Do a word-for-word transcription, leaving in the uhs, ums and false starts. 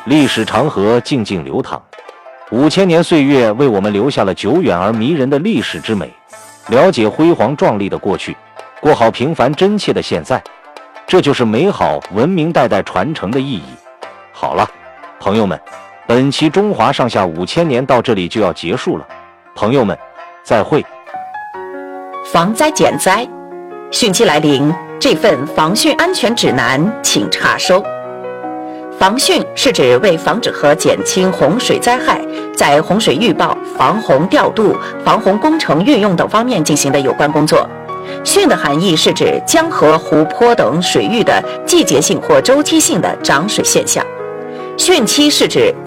历史长河静静流淌，五千年岁月为我们留下了久远而迷人的历史之美。了解辉煌壮丽的过去，过好平凡真切的现在，这就是美好文明代代传承的意义。好了，朋友们，本期中华上下五千年到这里就要结束了，朋友们，再会。 防灾减灾，汛期来临，这份防汛安全指南请查收。防汛是指为防止和减轻洪水灾害，在洪水预报、防洪调度、防洪工程运用等方面进行的有关工作。汛的含义是指江河、湖泊等水域的季节性或周期性的涨水现象。汛期是指